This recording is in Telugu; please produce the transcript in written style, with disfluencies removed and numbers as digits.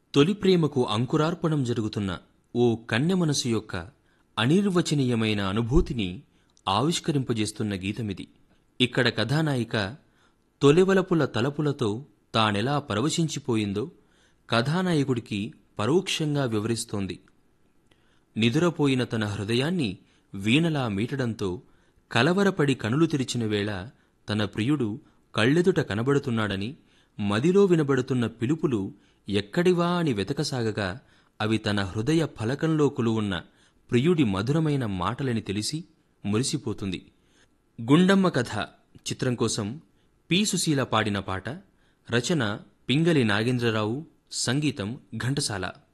తొలి ప్రేమకు అంకురార్పణం జరుగుతున్న ఓ కన్నె మనసు యొక్క అనిర్వచనీయమైన అనుభూతిని ఆవిష్కరింపజేస్తున్న గీతమిది. ఇక్కడ కథానాయిక తొలివలపుల తలపులతో తానెలా పరవశించిపోయిందో కథానాయకుడికి పరోక్షంగా వివరిస్తోంది. నిదురపోయిన తన హృదయాన్ని వీణలా మీటడంతో కలవరపడి కనులు తెరిచిన వేళ తన ప్రియుడు కళ్ళెదుట కనబడుతున్నాడని, మదిలో వినబడుతున్న పిలుపులు ఎక్కడివా అని వెతకసాగగా అవి తన హృదయ ఫలకంలో కొలువున్న ప్రియుడి మధురమైన మాటలని తెలిసి మురిసిపోతుంది. గుండమ్మ కథ చిత్రం కోసం పి. సుశీల పాడిన పాట. రచన పింగళి నాగేంద్రరావు, సంగీతం ఘంటసాల.